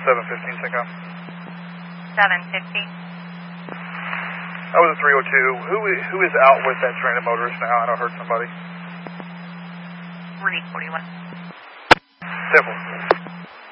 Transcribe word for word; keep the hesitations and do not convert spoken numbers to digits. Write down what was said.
seven fifteen, Synco. seven fifty. I was a three oh two. Who, who is out with that train of motorists now? I know I heard somebody. three forty-one. Simple.